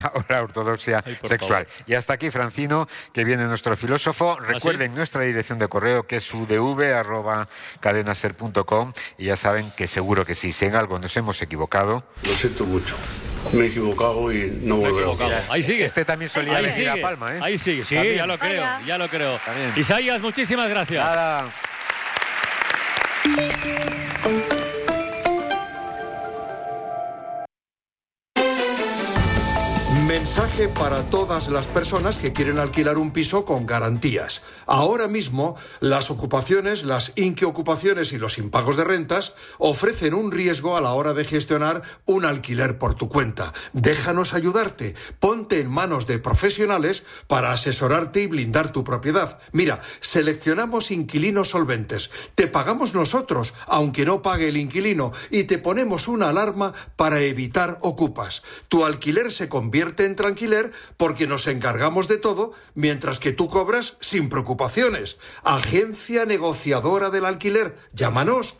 o la ortodoxia sexual. Favor. Y hasta aquí, Francino, que viene nuestro filósofo. Recuerden nuestra dirección de correo, que es udv@cadenaser.com, y ya saben que seguro que sí, si en algo nos hemos equivocado. Lo siento mucho. Me he equivocado y no volveré. Ahí sigue. Este también solía Ahí venir sigue. a Palma, ¿eh? Ahí sigue. Sí, También. ya lo creo. Hola. Ya lo creo. También. Isaías, muchísimas gracias. Nada. Mensaje para todas las personas que quieren alquilar un piso con garantías. Ahora mismo, las ocupaciones, las inquiocupaciones y los impagos de rentas ofrecen un riesgo a la hora de gestionar un alquiler por tu cuenta. Déjanos ayudarte. Ponte en manos de profesionales para asesorarte y blindar tu propiedad. Mira, seleccionamos inquilinos solventes. Te pagamos nosotros, aunque no pague el inquilino, y te ponemos una alarma para evitar ocupas. Tu alquiler se convierte en tranquiler porque nos encargamos de todo, mientras que tú cobras sin preocupaciones. Agencia negociadora del alquiler. Llámanos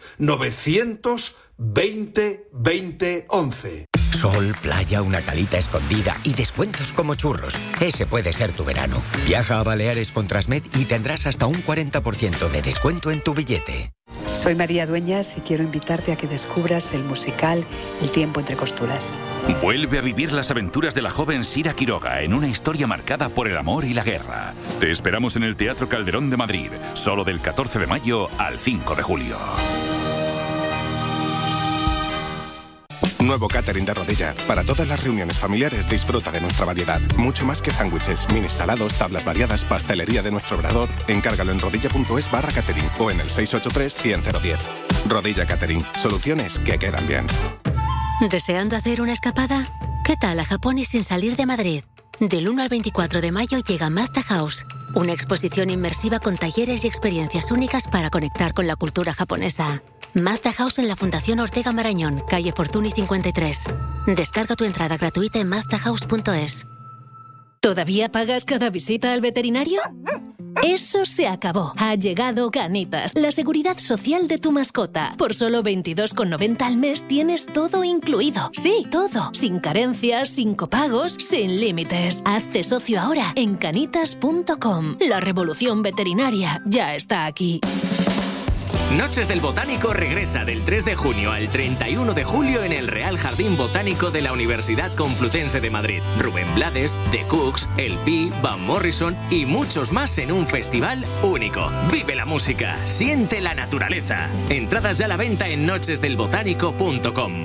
920 20 11. Sol, playa, una calita escondida y descuentos como churros. Ese puede ser tu verano. Viaja a Baleares con Transmed y tendrás hasta un 40% de descuento en tu billete. Soy María Dueñas y quiero invitarte a que descubras el musical El tiempo entre costuras. Vuelve a vivir las aventuras de la joven Sira Quiroga en una historia marcada por el amor y la guerra. Te esperamos en el Teatro Calderón de Madrid, solo del 14 de mayo al 5 de julio. Nuevo catering de Rodilla. Para todas las reuniones familiares disfruta de nuestra variedad. Mucho más que sándwiches, minis salados, tablas variadas, pastelería de nuestro obrador. Encárgalo en rodilla.es/catering o en el 683-100-010. Rodilla Catering. Soluciones que quedan bien. ¿Deseando hacer una escapada? ¿Qué tal a Japón y sin salir de Madrid? Del 1 al 24 de mayo llega Mazda House, una exposición inmersiva con talleres y experiencias únicas para conectar con la cultura japonesa. Mazda House en la Fundación Ortega Marañón, calle Fortuny 53. Descarga tu entrada gratuita en mazdahouse.es. ¿Todavía pagas cada visita al veterinario? Eso se acabó. Ha llegado Canitas, la seguridad social de tu mascota. Por solo 22,90 al mes tienes todo incluido. Sí, todo. Sin carencias, sin copagos, sin límites. Hazte socio ahora en canitas.com. La revolución veterinaria ya está aquí. Noches del Botánico regresa del 3 de junio al 31 de julio en el Real Jardín Botánico de la Universidad Complutense de Madrid. Rubén Blades, The Cooks, El Pi, Van Morrison y muchos más en un festival único. Vive la música, siente la naturaleza. Entradas ya a la venta en nochesdelbotánico.com.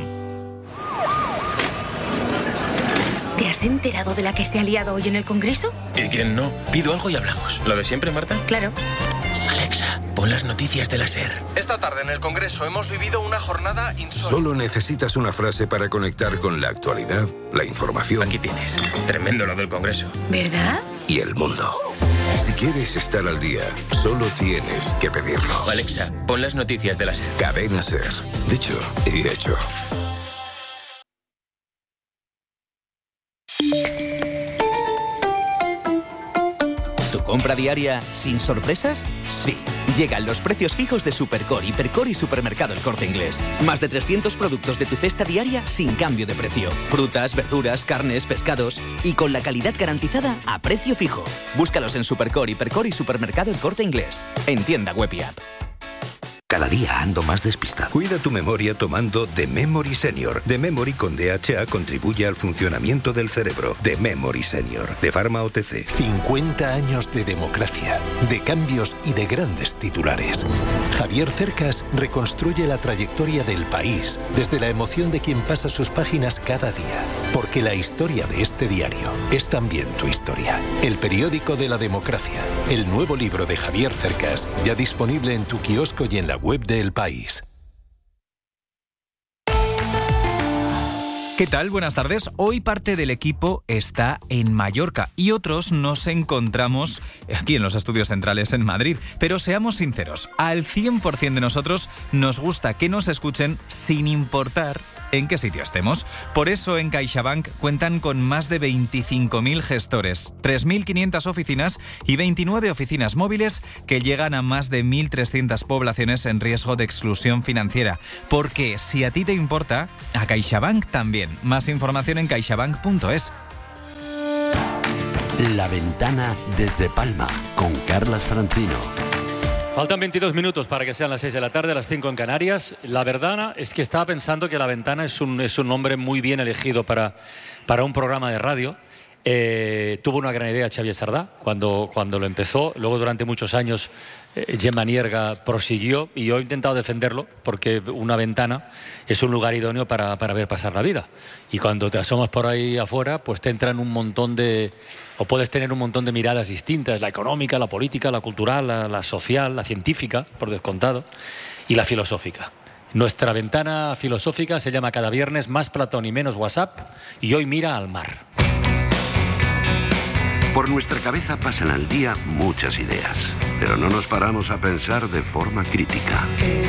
¿Te has enterado de la que se ha liado hoy en el Congreso? ¿Y quién no? Pido algo y hablamos. ¿Lo de siempre, Marta? Claro. Alexa, pon las noticias de la SER. Esta tarde en el Congreso hemos vivido una jornada insólita. Solo necesitas una frase para conectar con la actualidad, la información. Aquí tienes. Tremendo lo del Congreso. ¿Verdad? Y el mundo. Si quieres estar al día, solo tienes que pedirlo. Alexa, pon las noticias de la SER. Cadena SER. Dicho y hecho. ¿Compra diaria sin sorpresas? Sí. Llegan los precios fijos de Supercore, Hipercore y Supermercado El Corte Inglés. Más de 300 productos de tu cesta diaria sin cambio de precio. Frutas, verduras, carnes, pescados y con la calidad garantizada a precio fijo. Búscalos en Supercore, Hipercore y Supermercado El Corte Inglés. En tienda web y app. Cada día ando más despistado. Cuida tu memoria tomando The Memory Senior. The Memory con DHA contribuye al funcionamiento del cerebro. The Memory Senior, de Pharma OTC. 50 años de democracia, de cambios y de grandes titulares. Javier Cercas reconstruye la trayectoria del país desde la emoción de quien pasa sus páginas cada día. Porque la historia de este diario es también tu historia. El periódico de la democracia. El nuevo libro de Javier Cercas, ya disponible en tu kiosco y en la web de El País. ¿Qué tal? Buenas tardes. Hoy parte del equipo está en Mallorca y otros nos encontramos aquí en los estudios centrales en Madrid. Pero seamos sinceros, al 100% de nosotros nos gusta que nos escuchen sin importar en qué sitio estemos. Por eso en CaixaBank cuentan con más de 25.000 gestores, 3.500 oficinas y 29 oficinas móviles que llegan a más de 1.300 poblaciones en riesgo de exclusión financiera. Porque si a ti te importa, a CaixaBank también. Más información en caixabank.es. La Ventana desde Palma, con Carlas Francino. Faltan 22 minutos para que sean las 6 de la tarde, las 5 en Canarias. La verdad es que estaba pensando que La Ventana es un nombre muy bien elegido para un programa de radio. Tuvo una gran idea Xavier Sardá cuando lo empezó. Luego, durante muchos años, Gemma Nierga prosiguió, y yo he intentado defenderlo porque una ventana es un lugar idóneo para ver pasar la vida. Y cuando te asomas por ahí afuera, pues te entran puedes tener un montón de miradas distintas: la económica, la política, la cultural, la social, la científica, por descontado, y la filosófica. Nuestra ventana filosófica se llama cada viernes Más Platón y Menos WhatsApp, y hoy mira al mar. Por nuestra cabeza pasan al día muchas ideas, pero no nos paramos a pensar de forma crítica.